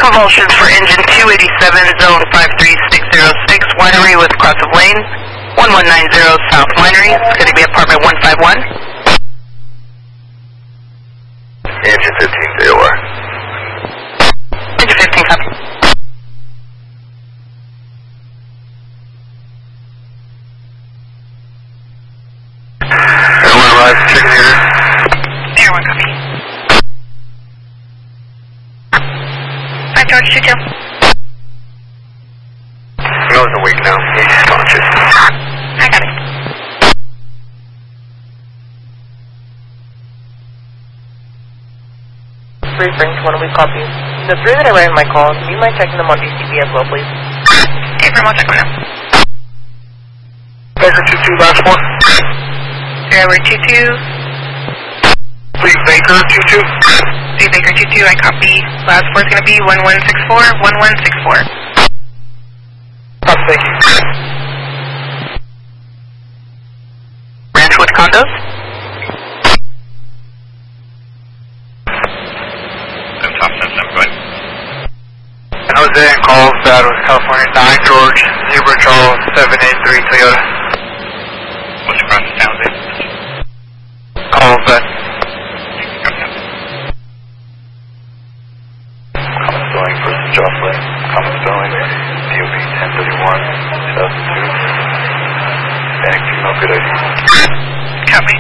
convulsions for engine 287, zone 53606, winery with cross of lane, 1190 South Winery. It's going to be apartment 151. Engine 15, AOR. Engine 15, copy. Airline arrived, checking here. Air 1, copy. 5 George 22. Nose awake now. He's conscious. I got it. Three Springs, one week copy. The three that I ran my calls, do you mind checking them on DCB as well, please? Okay, from 1 second now. Baker 22, last four. Airway 22. 3 Baker 22. 3 Baker 22, I copy. Last four is going to be 1164, 1164. Thank you. Ranchwood condos? Jose and calls that was California 9 George, Zebra Charles 783 Toyota. What's across the town there? Calls that. Common spelling for Jocelyn. Common spelling. DOB 1031 2002. Panic female, good ID. Copy.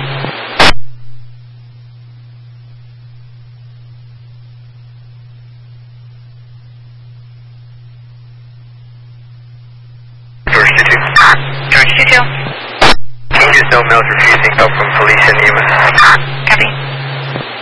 George 22. King is no mails refusing help from police and EMS.